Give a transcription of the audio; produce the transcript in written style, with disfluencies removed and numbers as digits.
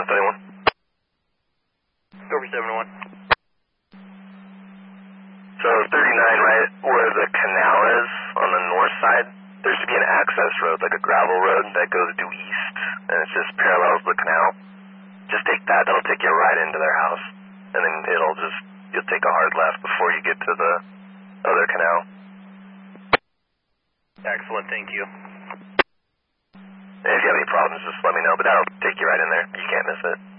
South 71. Over 71. So 39, right where the canal is on the north side, there should be an access road, like a gravel road that goes due east, and it just parallels the canal. Just take that, that'll take you right into their house, and then you'll take a hard left before you get to the other canal. Excellent, thank you. And if you have any problems, just let me know, but that'll take you right in there. You can't miss it.